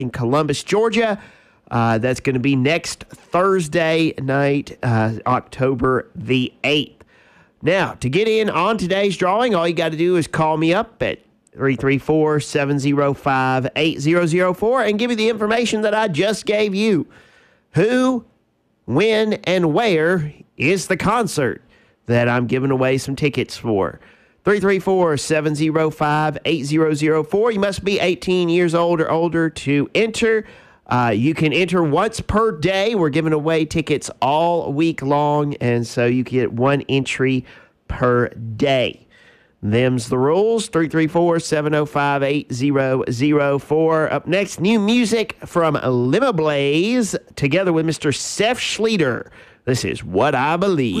in Columbus, Georgia. That's going to be next Thursday night, October the 8th. Now, to get in on today's drawing, all you got to do is call me up at 334-705-8004 and give me the information that I just gave you. Who, when, and where is the concert that I'm giving away some tickets for? 334-705-8004. You must be 18 years old or older to enter. You can enter once per day. We're giving away tickets all week long, and so you get one entry per day. Them's the rules. 334-705-8004. Up next, new music from Limoblaze together with Mr. Seth Schleter. This is What I Believe.